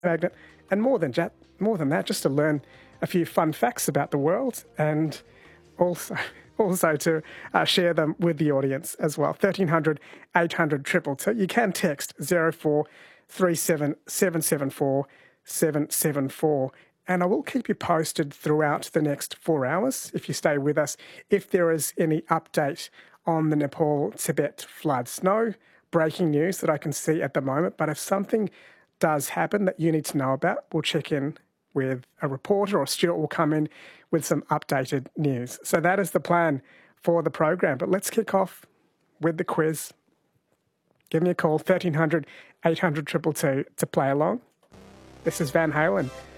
magnet, and more than that, just to learn a few fun facts about the world, and also to share them with the audience as well. 1300 800 222. You can text 0437 774 774. And I will keep you posted throughout the next 4 hours, if you stay with us, if there is any update on the Nepal-Tibet floods. No breaking news that I can see at the moment, but if something does happen that you need to know about, we'll check in with a reporter, or Stuart will come in with some updated news. So that is the plan for the program. But let's kick off with the quiz. Give me a call, 1300 800 222 to play along. This is Van Halen.